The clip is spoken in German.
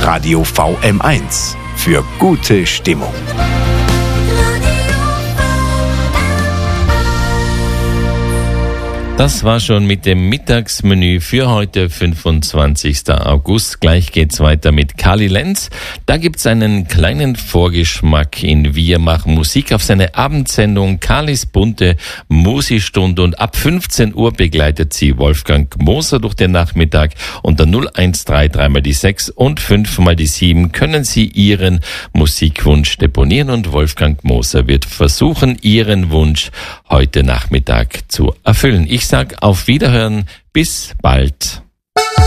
Radio VM1 für gute Stimmung. Das war schon mit dem Mittagsmenü für heute, 25. August. Gleich geht's weiter mit Kali Lenz. Da gibt's einen kleinen Vorgeschmack in Wir machen Musik auf seine Abendsendung Kalis bunte Musiksstunde. Und ab 15 Uhr begleitet sie Wolfgang Moser durch den Nachmittag. Unter 0133 mal die 6 und 5 mal die 7 können Sie Ihren Musikwunsch deponieren und Wolfgang Moser wird versuchen, Ihren Wunsch heute Nachmittag zu erfüllen. Ich sag auf Wiederhören, bis bald.